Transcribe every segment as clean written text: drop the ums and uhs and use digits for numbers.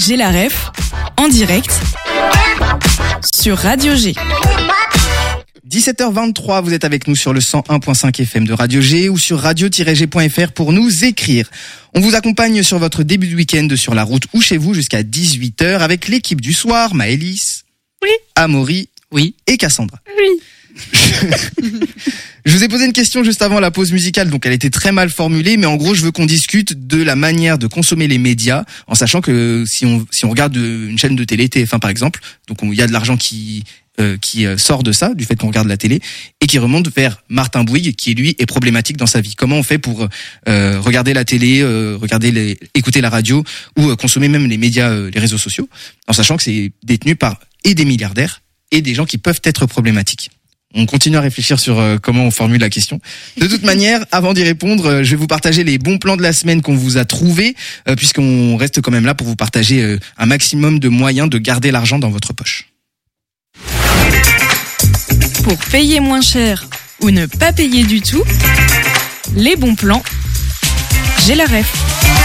J'ai la ref, en direct, sur Radio G. 17h23, vous êtes avec nous sur le 101.5 FM de Radio G ou sur radio-g.fr pour nous écrire. On vous accompagne sur votre début de week-end sur la route ou chez vous jusqu'à 18h avec l'équipe du soir, Maëlys, oui, Amaury, oui, et Cassandra. Oui. Je vous ai posé une question juste avant la pause musicale, donc elle était très mal formulée, mais en gros, je veux qu'on discute de la manière de consommer les médias, en sachant que si on regarde une chaîne de télé, TF1 par exemple, donc il y a de l'argent qui sort de ça, du fait qu'on regarde la télé, et qui remonte vers Martin Bouygues, qui lui est problématique dans sa vie. Comment on fait pour regarder la télé, écouter la radio, ou consommer même les médias, les réseaux sociaux, en sachant que c'est détenu par et des milliardaires et des gens qui peuvent être problématiques. On continue à réfléchir sur comment on formule la question. De toute manière, avant d'y répondre, je vais vous partager les bons plans de la semaine qu'on vous a trouvés, puisqu'on reste quand même là pour vous partager un maximum de moyens de garder l'argent dans votre poche. Pour payer moins cher ou ne pas payer du tout, les bons plans, j'ai la ref.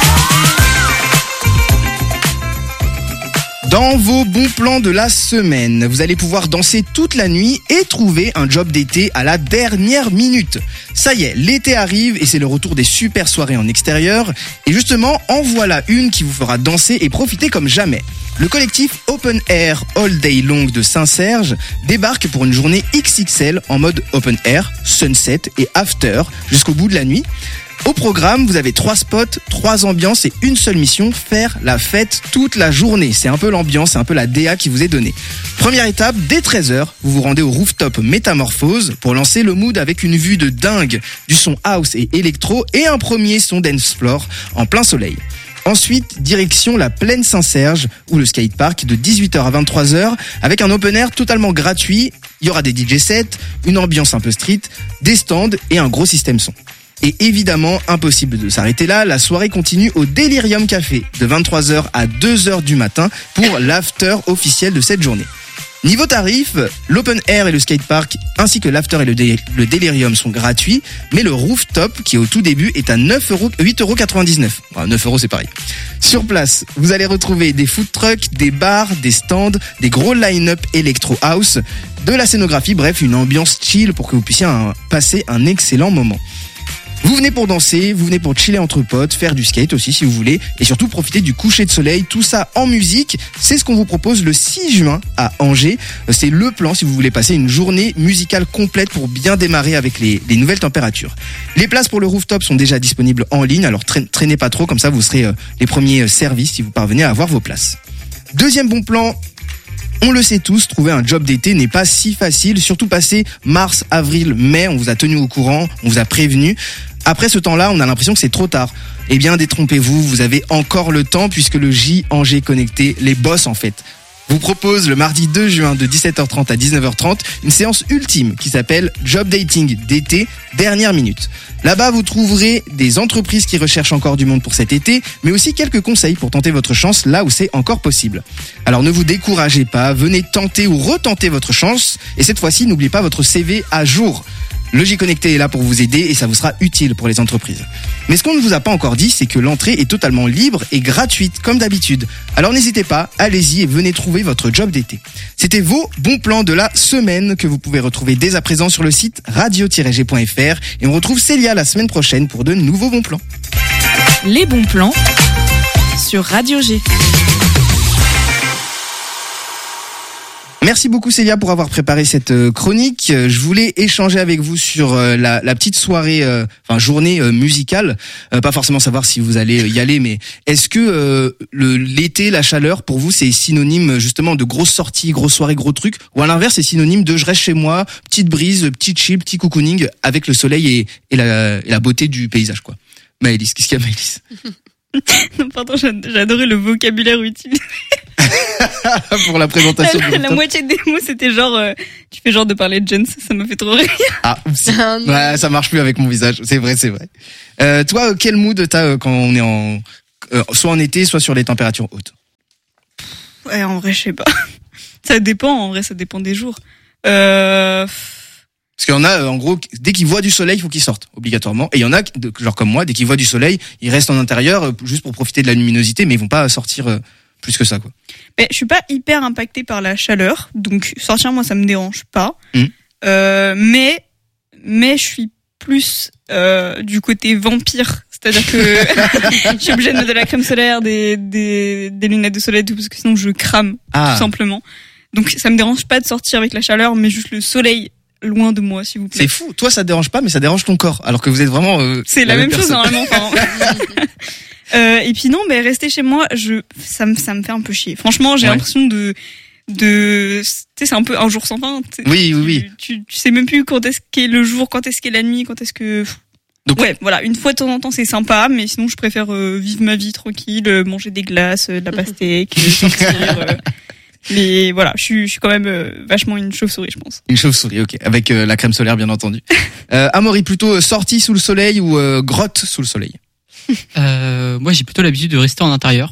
Dans vos bons plans de la semaine, vous allez pouvoir danser toute la nuit et trouver un job d'été à la dernière minute. Ça y est, l'été arrive et c'est le retour des super soirées en extérieur. Et justement, en voilà une qui vous fera danser et profiter comme jamais. Le collectif Open Air All Day Long de Saint-Serge débarque pour une journée XXL en mode Open Air, Sunset et After jusqu'au bout de la nuit. Au programme, vous avez 3 spots, 3 ambiances et une seule mission, faire la fête toute la journée. C'est un peu l'ambiance, c'est un peu la DA qui vous est donnée. Première étape, dès 13h, vous vous rendez au rooftop Métamorphose pour lancer le mood avec une vue de dingue, du son house et électro et un premier son dance floor en plein soleil. Ensuite, direction la Plaine Saint-Serge ou le skatepark de 18h à 23h avec un open air totalement gratuit. Il y aura des DJ sets, une ambiance un peu street, des stands et un gros système son. Et évidemment, impossible de s'arrêter là, la soirée continue au Delirium Café de 23h à 2h du matin pour l'after officiel de cette journée. Niveau tarif, l'open air et le skatepark ainsi que l'after et le Delirium sont gratuits, mais le rooftop qui est au tout début est à 8,99€. Enfin, 9 € c'est pareil. Sur place, vous allez retrouver des food trucks, des bars, des stands, des gros line-up electro house, de la scénographie, bref, une ambiance chill pour que vous puissiez passer un excellent moment. Vous venez pour danser, vous venez pour chiller entre potes, faire du skate aussi si vous voulez, et surtout profiter du coucher de soleil, tout ça en musique. C'est ce qu'on vous propose le 6 juin à Angers. C'est le plan si vous voulez passer une journée musicale complète pour bien démarrer avec les nouvelles températures. Les places pour le rooftop sont déjà disponibles en ligne, alors traînez pas trop, comme ça vous serez les premiers servis si vous parvenez à avoir vos places. Deuxième bon plan. On le sait tous, trouver un job d'été n'est pas si facile, surtout passé mars, avril, mai, on vous a tenu au courant, on vous a prévenu. Après ce temps-là, on a l'impression que c'est trop tard. Eh bien, détrompez-vous, vous avez encore le temps puisque le J Angers Connecté, les boss en fait, vous propose le mardi 2 juin de 17h30 à 19h30 une séance ultime qui s'appelle Job Dating d'été, dernière minute. Là-bas, vous trouverez des entreprises qui recherchent encore du monde pour cet été, mais aussi quelques conseils pour tenter votre chance là où c'est encore possible. Alors ne vous découragez pas, venez tenter ou retenter votre chance, et cette fois-ci, n'oubliez pas votre CV à jour. Le J Connecté est là pour vous aider et ça vous sera utile pour les entreprises. Mais ce qu'on ne vous a pas encore dit, c'est que l'entrée est totalement libre et gratuite, comme d'habitude. Alors n'hésitez pas, allez-y et venez trouver votre job d'été. C'était vos bons plans de la semaine que vous pouvez retrouver dès à présent sur le site radio-g.fr et on retrouve Célia la semaine prochaine pour de nouveaux bons plans. Les bons plans sur Radio G. Merci beaucoup Célia pour avoir préparé cette chronique. Je voulais échanger avec vous sur la petite soirée, journée musicale. Pas forcément savoir si vous allez y aller, mais est-ce que l'été, la chaleur, pour vous, c'est synonyme justement de grosses sorties, grosses soirées, gros trucs, ou à l'inverse, c'est synonyme de je reste chez moi, petite brise, petit chill, petit cocooning avec le soleil et la beauté du paysage, quoi. Maëlys, qu'est-ce qu'il y a, Maëlys? Non, pardon, j'adorais le vocabulaire utilisé. Pour la présentation. La moitié des mots, c'était genre, tu fais genre de parler de Jones, ça me fait trop rire. Ah, ouais, ça marche plus avec mon visage. C'est vrai. Toi, quel mood t'as quand on est soit en été, soit sur les températures hautes? Ouais, en vrai, je sais pas. Ça dépend des jours. Parce qu'il y en a, en gros, dès qu'ils voient du soleil, il faut qu'ils sortent, obligatoirement. Et il y en a, genre comme moi, dès qu'ils voient du soleil, ils restent en intérieur, juste pour profiter de la luminosité, mais ils vont pas sortir plus que ça, quoi. Mais je suis pas hyper impactée par la chaleur, donc sortir moi ça me dérange pas. Mais je suis plus du côté vampire, c'est-à-dire que je suis obligée de mettre de la crème solaire, des lunettes de soleil, tout, parce que sinon je crame tout simplement. Donc ça me dérange pas de sortir avec la chaleur, mais juste le soleil loin de moi, s'il vous plaît. C'est fou. Toi, ça dérange pas, mais ça dérange ton corps, alors que vous êtes vraiment. C'est la même chose normalement. Et puis non, mais rester chez moi, ça me fait un peu chier. Franchement, j'ai l'impression de tu sais, c'est un peu un jour sans fin. Oui. Tu sais même plus quand est-ce qu'est le jour, quand est-ce qu'est la nuit, quand est-ce que. Donc voilà, une fois de temps en temps c'est sympa, mais sinon je préfère vivre ma vie tranquille, manger des glaces, de la pastèque, sortir. Mais voilà, je suis quand même vachement une chauve-souris, je pense. Une chauve-souris, ok, avec la crème solaire bien entendu. Amaury, plutôt sortie sous le soleil ou grotte sous le soleil? Moi j'ai plutôt l'habitude de rester en intérieur,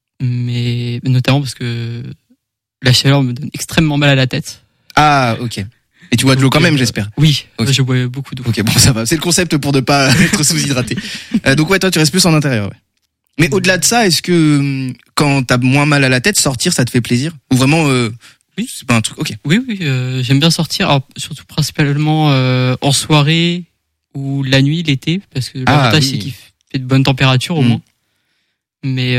mais notamment parce que la chaleur me donne extrêmement mal à la tête. Ah, ok. Et tu bois de l'eau quand même, j'espère. Oui, okay. Je bois beaucoup d'eau. Ok, bon, ça va. C'est le concept pour ne pas être sous-hydraté. Donc toi, tu restes plus en intérieur. Ouais. Mais au-delà de ça, est-ce que quand t'as moins mal à la tête, sortir, ça te fait plaisir? Ou vraiment, oui, c'est pas un truc. Ok. Oui, j'aime bien sortir, alors, surtout principalement en soirée ou la nuit, l'été, parce que l'avantage c'est qu'il fait de bonnes températures au moins. Mais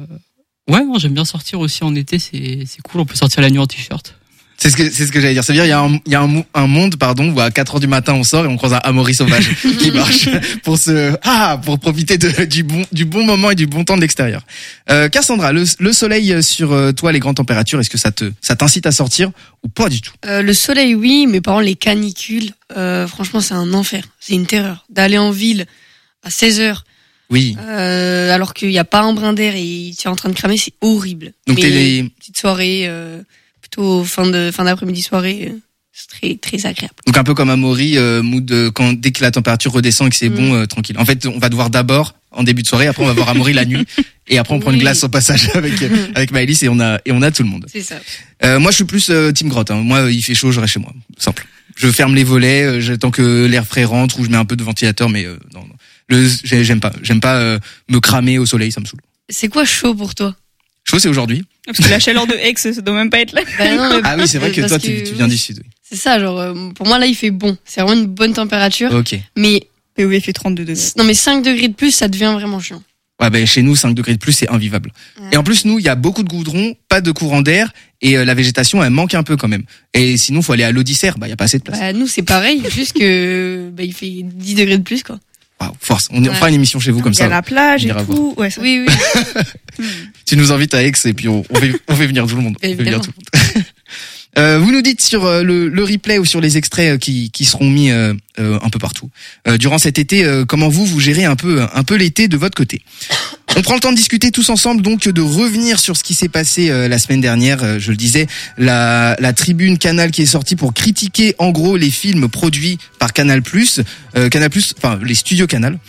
non, j'aime bien sortir aussi en été, c'est cool. On peut sortir la nuit en t-shirt. C'est ce que j'allais dire. Ça veut dire il y a un monde où à 4h du matin on sort et on croise un Amaury sauvage qui marche pour profiter du bon moment et du bon temps de l'extérieur. Cassandra, le soleil sur toi, les grandes températures, est-ce que ça t'incite à sortir ou pas du tout? Le soleil oui, mais par contre les canicules, franchement c'est un enfer, c'est une terreur d'aller en ville à 16h. Oui. Alors qu'il y a pas un brin d'air et tu es en train de cramer, c'est horrible. Donc mais petite soirée plutôt fin d'après-midi soirée, c'est très très agréable. Donc un peu comme Amaury, mood dès que la température redescend et que c'est bon, tranquille. En fait, on va devoir d'abord en début de soirée, après on va voir Amaury la nuit et après on prend une glace au passage avec Maëlys et on a tout le monde. C'est ça. Moi je suis plus team grotte. Hein. Moi il fait chaud, je reste chez moi, simple. Je ferme les volets, j'attends que l'air frais rentre ou je mets un peu de ventilateur, mais non. J'aime pas me cramer au soleil, ça me saoule. C'est quoi chaud pour toi? Chaud, c'est aujourd'hui. Parce que la chaleur de Aix, ça doit même pas être là. Non, ah oui, c'est vrai que toi, tu viens du sud. Oui. C'est ça, genre, pour moi, là, il fait bon. C'est vraiment une bonne température. Ok. Mais oui, il fait 32 degrés. Non, mais 5 degrés de plus, ça devient vraiment chiant. Ouais, chez nous, 5 degrés de plus, c'est invivable. Ouais. Et en plus, nous, il y a beaucoup de goudron, pas de courant d'air, et la végétation, elle manque un peu quand même. Et sinon, faut aller à l'Odyssée, il y a pas assez de place. Nous, c'est pareil, juste que, il fait 10 degrés de plus, quoi. Waouh, force. On fera une émission chez vous comme ça. Il y a la plage et tout. Ouais, oui. Tu nous invites à Aix et puis on fait venir tout le monde. Vous nous dites sur le replay ou sur les extraits qui seront mis un peu partout durant cet été, comment vous gérez un peu l'été de votre côté. On prend le temps de discuter tous ensemble, donc de revenir sur ce qui s'est passé la semaine dernière. Je le disais, la tribune Canal qui est sortie pour critiquer en gros les films produits par Canal+. Enfin les studios Canal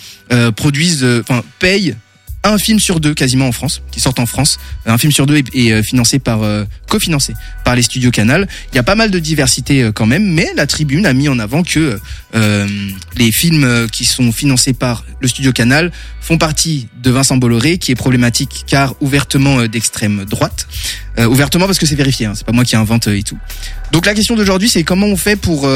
payent un film sur deux quasiment en France, qui sortent en France. Un film sur deux est financé cofinancé par les studios Canal. Il y a pas mal de diversité quand même, mais la tribune a mis en avant que les films qui sont financés par le studio Canal font partie de Vincent Bolloré, qui est problématique car ouvertement d'extrême droite. Ouvertement parce que c'est vérifié, hein, c'est pas moi qui invente et tout. Donc la question d'aujourd'hui, c'est comment on fait pour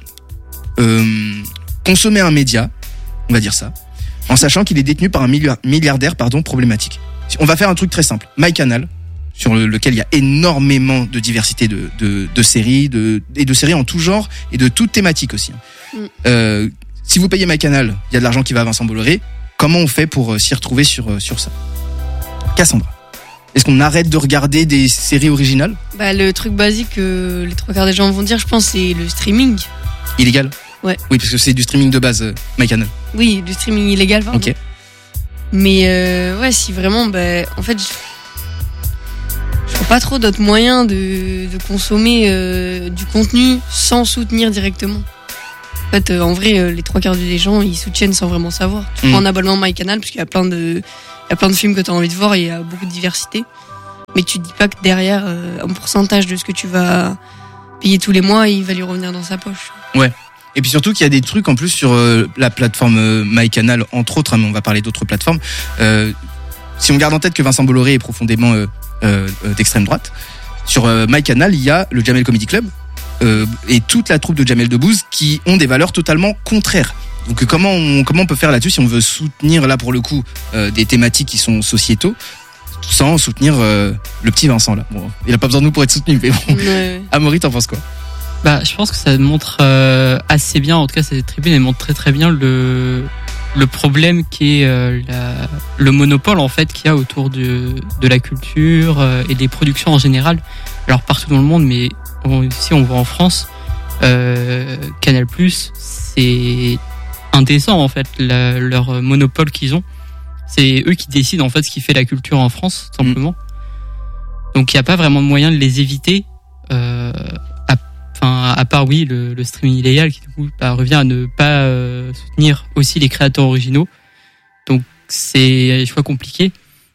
consommer un média, on va dire ça, en sachant qu'il est détenu par un milliardaire problématique. On va faire un truc très simple. MyCanal, sur lequel il y a énormément de diversité de séries, et de séries en tout genre et de toute thématique aussi. Si vous payez MyCanal, il y a de l'argent qui va à Vincent Bolloré. Comment on fait pour s'y retrouver sur ça? Cassandra, est-ce qu'on arrête de regarder des séries originales? Le truc basique que les 3 quarts des gens vont dire, je pense, c'est le streaming. Illégal? Ouais. Oui, parce que c'est du streaming de base, MyCanal. Oui, du streaming illégal, pardon. Ok. Mais si vraiment, en fait, je vois pas trop d'autres moyens de consommer du contenu sans soutenir directement. En fait, en vrai, les 3 quarts des gens, ils soutiennent sans vraiment savoir. Tu prends un abonnement MyCanal parce qu'il y a plein de films que tu as envie de voir et il y a beaucoup de diversité. Mais tu te dis pas que derrière, un pourcentage de ce que tu vas payer tous les mois, il va lui revenir dans sa poche. Ouais. Et puis surtout qu'il y a des trucs en plus sur la plateforme MyCanal, entre autres, mais on va parler d'autres plateformes. Si on garde en tête que Vincent Bolloré est profondément d'extrême droite. Sur MyCanal, il y a le Jamel Comedy Club et toute la troupe de Jamel Debbouze qui ont des valeurs totalement contraires. Donc comment on peut faire là-dessus si on veut soutenir là pour le coup des thématiques qui sont sociétaux sans soutenir le petit Vincent là. Bon, il a pas besoin de nous pour être soutenu, mais bon. Ouais. Amaury, t'en penses quoi? Bah, je pense que ça montre assez bien, en tout cas cette tribune elle montre très très bien le problème qui est le monopole en fait qu'il y a autour de la culture et des productions en général. Alors partout dans le monde, mais ici on voit en France, Canal+, c'est indécent en fait leur monopole qu'ils ont. C'est eux qui décident en fait ce qui fait la culture en France, simplement. Donc il n'y a pas vraiment de moyen de les éviter. À part oui le streaming illégal qui du coup revient à ne pas soutenir aussi les créateurs originaux. Donc c'est des choix compliqués.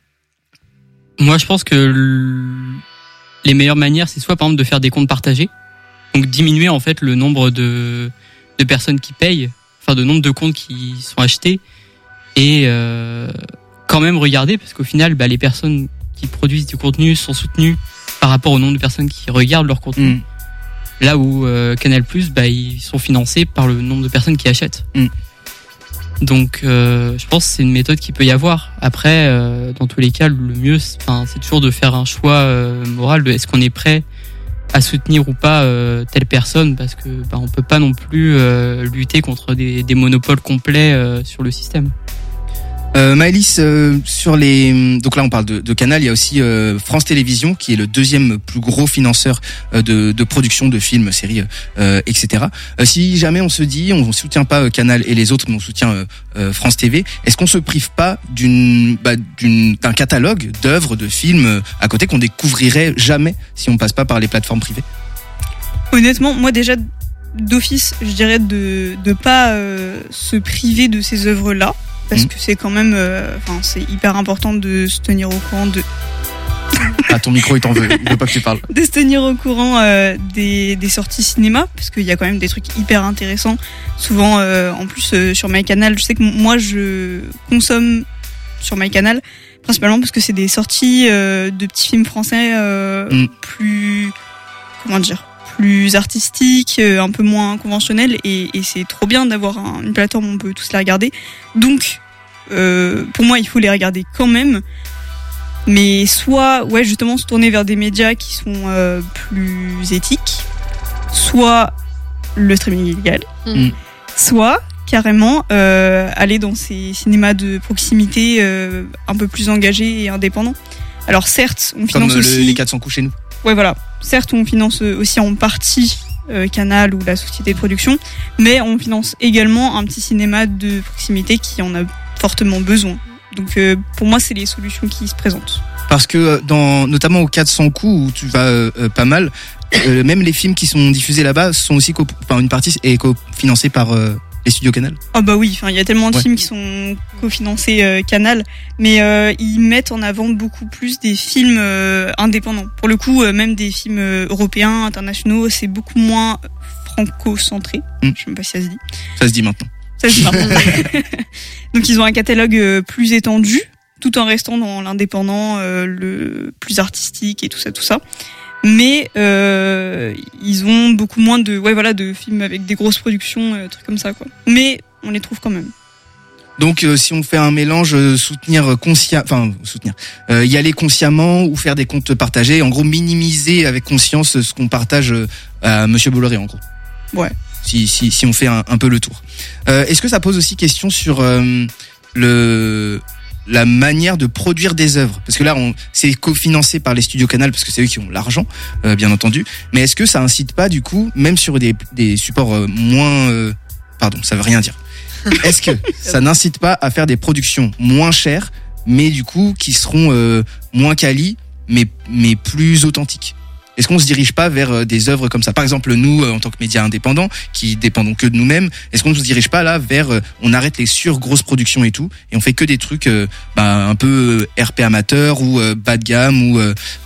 Moi je pense que les meilleures manières c'est soit par exemple de faire des comptes partagés, donc diminuer en fait le nombre de personnes qui payent, enfin de nombre de comptes qui sont achetés, et quand même regarder, parce qu'au final les personnes qui produisent du contenu sont soutenues par rapport au nombre de personnes qui regardent leur contenu. Là où Canal+, ils sont financés par le nombre de personnes qui achètent. Donc, je pense que c'est une méthode qui peut y avoir. Après, dans tous les cas, le mieux, c'est toujours de faire un choix moral de est-ce qu'on est prêt à soutenir ou pas telle personne, parce que on peut pas non plus lutter contre des monopoles complets sur le système. Maëlys, donc là on parle de Canal, il y a aussi France Télévisions qui est le deuxième plus gros financeur de production de films, séries, etc. Si jamais on se dit on soutient pas Canal et les autres, mais on soutient France TV, est-ce qu'on se prive pas d'un catalogue d'œuvres, de films à côté qu'on découvrirait jamais si on passe pas par les plateformes privées? Honnêtement, moi déjà d'office, je dirais de pas se priver de ces œuvres-là. Parce que c'est quand même, c'est hyper important de se tenir au courant de. Ah, ton micro, il t'en veut. Il veut pas que tu parles. De se tenir au courant des sorties cinéma, parce qu'il y a quand même des trucs hyper intéressants. Souvent, en plus, sur MyCanal, je sais que moi, je consomme sur MyCanal, principalement parce que c'est des sorties de petits films français plus artistiques, un peu moins conventionnels, et c'est trop bien d'avoir une plateforme où on peut tous les regarder. Donc, pour moi, il faut les regarder quand même, mais soit, justement, se tourner vers des médias qui sont plus éthiques, soit le streaming illégal, soit carrément aller dans ces cinémas de proximité un peu plus engagés et indépendants. Alors certes, on finance aussi les 400 coups chez nous. Ouais, voilà. Certes, on finance aussi en partie Canal ou la société de production, mais on finance également un petit cinéma de proximité qui en a fortement besoin. Donc pour moi, c'est les solutions qui se présentent. Parce que notamment aux 400 coups où tu vas pas mal, même les films qui sont diffusés là-bas sont aussi une partie est cofinancée par les studios Canal. Ah bah oui, il y a tellement de films qui sont cofinancés Canal, mais ils mettent en avant beaucoup plus des films indépendants. Pour le coup, même des films européens, internationaux, c'est beaucoup moins franco-centré. Je sais même pas si ça se dit. Ça se dit maintenant. Ça se dit maintenant. Donc ils ont un catalogue plus étendu, tout en restant dans l'indépendant, le plus artistique et tout ça. Mais ils ont beaucoup moins de films avec des grosses productions, trucs comme ça, quoi. Mais on les trouve quand même. Donc si on fait un mélange, y aller consciemment ou faire des comptes partagés, en gros minimiser avec conscience ce qu'on partage à Monsieur Bolloré, en gros. Ouais. Si on fait un peu le tour. Est-ce que ça pose aussi question sur la manière de produire des œuvres, parce que là c'est cofinancé par les studios Canal parce que c'est eux qui ont l'argent, bien entendu, mais est-ce que ça incite pas du coup, même sur des supports moins ça veut rien dire, est-ce que ça n'incite pas à faire des productions moins chères mais du coup qui seront moins quali mais plus authentiques? Est-ce qu'on se dirige pas vers des œuvres comme ça? Par exemple, nous, en tant que médias indépendants, qui dépendons que de nous-mêmes, est-ce qu'on ne se dirige pas là vers, on arrête les grosses productions et tout, et on fait que des trucs un peu RP amateur ou bas de gamme ou